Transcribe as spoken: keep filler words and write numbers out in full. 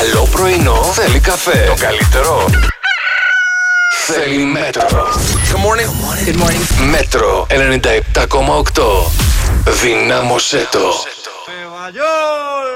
Καλό πρωινό θέλει καφέ. Το καλύτερο θέλει Μέτρο. Good morning. Good morning. Μέτρο ενενήντα επτά κόμμα οκτώ. Δυνάμωσέ το.